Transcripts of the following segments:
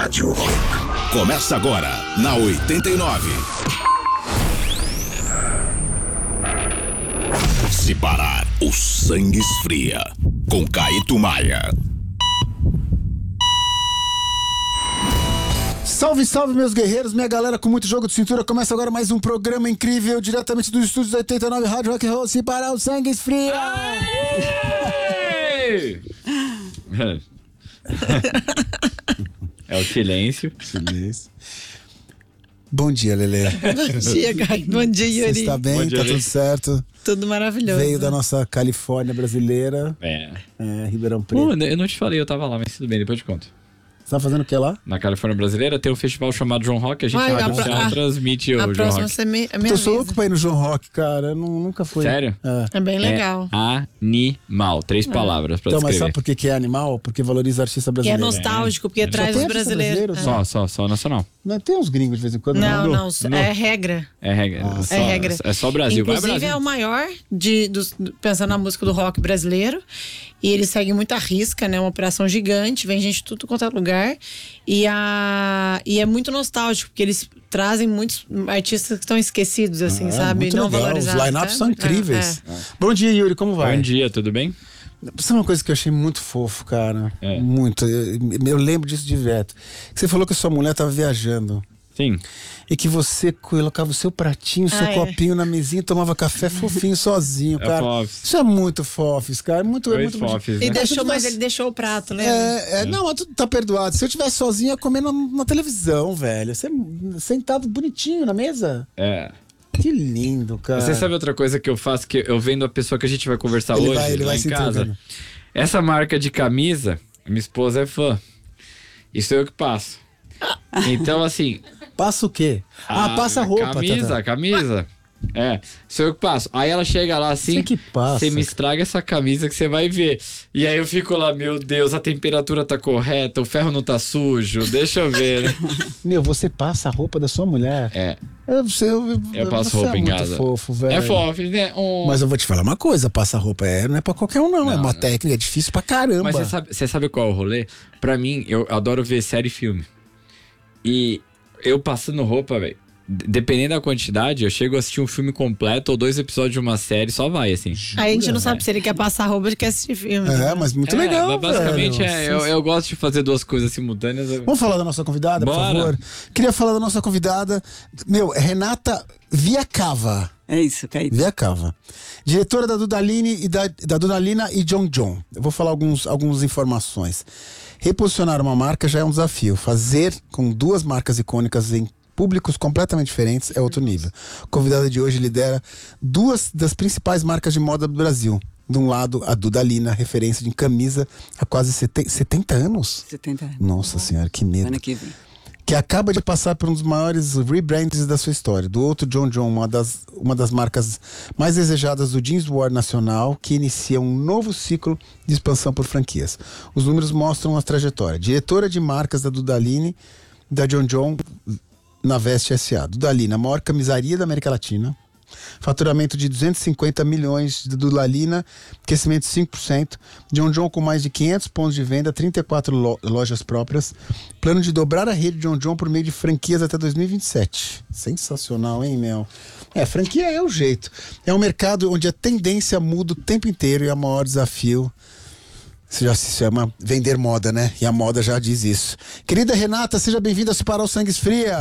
Rádio Rock. Começa agora, na 89. Se parar, o sangue esfria. Com Caíto Maia. Salve, salve, meus guerreiros, minha galera com muito jogo de cintura. Começa agora mais um programa incrível, diretamente dos estúdios da 89 Rádio Rock and Roll. Se parar, o sangue esfria. É o silêncio. Bom dia, Lelê. Bom dia, Caio. Bom dia, Yuri. Você está bem? Bom dia, tá tudo gente. certo? Tudo maravilhoso. Veio da nossa Califórnia brasileira, Ribeirão Preto. Eu não te falei, eu tava lá, mas tudo bem, depois eu te conto. Você tá fazendo o que lá? Na Califórnia Brasileira tem um festival chamado João Rock, a gente Vai, rádio oficial transmite o A João próxima Rock. é minha Eu sou vez. louco pra ir no João Rock, cara. Eu nunca fui. Sério? É bem legal. É animal, 3 palavras pra Então, mas descrever. sabe por que é animal? Porque valoriza artista Que é brasileiro. nostálgico, porque traz tem os artista brasileiros. brasileiro, Só nacional. Não tem uns gringos de vez em quando? Não, é regra. É regra. É regra. É só Brasil. Vai Inclusive Brasil. é o maior pensando na música do rock brasileiro. E ele segue muita risca, né? Uma operação gigante, vem gente de tudo quanto é lugar. E é muito nostálgico, porque eles trazem muitos artistas que estão esquecidos, assim, sabe? Muito Não legal. valorizados. Os line-ups são sabe? incríveis. Bom dia, Yuri, como vai? Bom dia, tudo bem? Isso é uma coisa que eu achei muito fofo, cara. É. Muito. Eu lembro disso direto. Você falou que a sua mulher estava viajando. Sim. E que você colocava o seu pratinho, seu copinho na mesinha e tomava café fofinho sozinho, É cara. fofes. Isso é muito fofis, cara. Muito Fofes, E né? mas ele deixou o prato, né? Não, mas tudo tá perdoado. Se eu tivesse sozinho, eu ia comer na televisão, velho. Você sentado bonitinho na mesa. É. Que lindo, cara. Você sabe outra coisa que eu faço, que eu vendo a pessoa que a gente vai conversar Ele hoje vai lá em se casa? entregando. Essa marca de camisa, minha esposa é fã. Isso eu que passo. Então, assim... Passa o quê? Passa a roupa. Camisa. É, sou eu que passo. Aí ela chega lá assim, Você que passa, você me estraga essa camisa que você vai ver. E aí eu fico lá, meu Deus, a temperatura tá correta, o ferro não tá sujo, deixa eu ver, né? Meu, você passa a roupa da sua mulher? É, Eu passo você roupa é em muito casa. fofo, velho. É fofo, né? Mas eu vou te falar uma coisa, passar roupa não é pra qualquer um, não. É uma não. técnica, é difícil pra caramba. Mas você sabe qual é o rolê? Pra mim, eu adoro ver série e filme. E eu passando roupa, velho, dependendo da quantidade, eu chego a assistir um filme completo ou 2 episódios de uma série, só vai, assim. Aí a gente não sabe se ele quer passar roupa ou quer assistir filme. Mas muito legal, mas basicamente velho. eu gosto de fazer 2 coisas simultâneas. Vamos falar da nossa convidada, por Bora. favor? Queria falar da nossa convidada, Renata Viacava. É isso, Caíto. Viacava. Diretora da Dudalina e John John. Eu vou falar algumas informações. Reposicionar uma marca já é um desafio. Fazer com 2 marcas icônicas em públicos completamente diferentes é outro nível. A convidada de hoje lidera 2 das principais marcas de moda do Brasil. De um lado, a Dudalina, referência de camisa há quase 70 anos. 70 anos. Nossa senhora, que medo. Ano que vem. Que acaba de passar por um dos maiores rebrands da sua história. Do outro, John John, uma das marcas mais desejadas do jeanswear nacional, que inicia um novo ciclo de expansão por franquias. Os números mostram a trajetória. Diretora de marcas da Dudalina, da John John, na Veste S.A. Dudalina, a maior camisaria da América Latina. Faturamento de 250 milhões de Dudalina, crescimento de 5%. John John com mais de 500 pontos de venda, 34 lojas próprias. Plano de dobrar a rede John John por meio de franquias até 2027. Sensacional, hein, Mel? Franquia é o jeito. É um mercado onde a tendência muda o tempo inteiro e é o maior desafio. Isso já se chama vender moda, né? E a moda já diz isso. Querida Renata, seja bem-vinda a Se Parar o Sangue Esfria.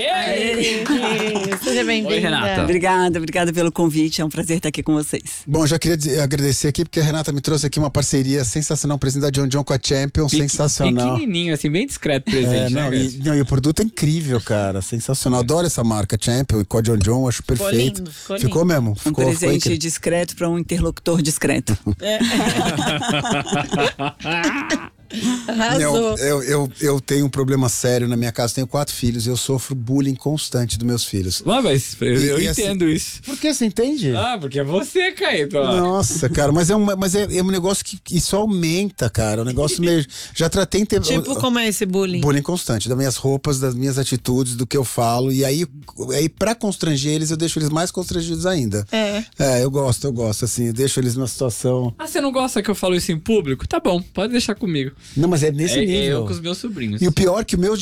Seja bem-vinda. Oi, Renata. Obrigada pelo convite. É um prazer estar aqui com vocês. Bom, já queria agradecer aqui, porque a Renata me trouxe aqui uma parceria sensacional, presente da John John com a Champion, sensacional. Pequenininho, assim, bem discreto presente, né, cara? E o produto é incrível, cara, sensacional. Adoro essa marca Champion e com a John John, acho perfeito. Lindo, ficou Ficou mesmo? Um Ficou presente incrível. discreto para um interlocutor discreto. Arrasou. Eu tenho um problema sério na minha casa, tenho 4 filhos e eu sofro bullying constante dos meus filhos. Mas eu E assim- entendo isso. Por que você entende? Porque é você, Caíto. Nossa, cara, mas é um negócio que só aumenta, cara. Um negócio meio. Já tratei em ter. Tipo, como é esse bullying? Bullying constante, das minhas roupas, das minhas atitudes, do que eu falo. E aí pra constranger eles, eu deixo eles mais constrangidos ainda. Eu gosto, assim, eu deixo eles numa situação. Você não gosta que eu falo isso em público? Tá bom, pode deixar comigo. Não, mas é nesse nível. Eu com os meus sobrinhos. E o pior é que o meu